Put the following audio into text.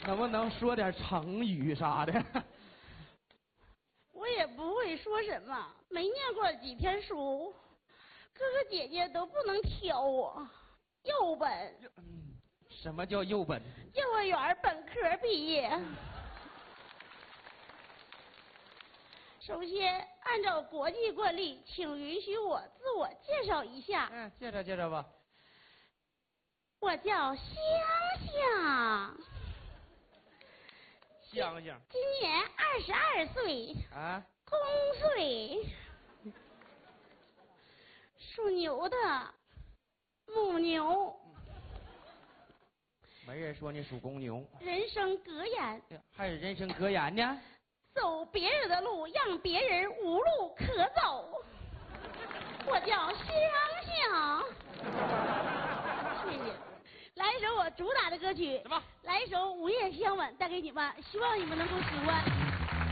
能不能说点成语啥的？ 我也不会说什么，没念过几天书，哥哥姐姐都不能挑我。幼本， 什么叫幼本？ 幼儿园本科毕业。首先，按照国际惯例，请允许我自我介绍一下。 介绍介绍吧。 我叫香香。 香香。 今年22岁。 啊。 公岁。属牛的。母牛。 没人说你属公牛。 人生格言。 还有人生格言呢？ 走别人的路，让别人无路可走。我叫香香。谢谢。来一首我主打的歌曲。什么？来一首《午夜相吻》，带给你们，希望你们能够喜欢。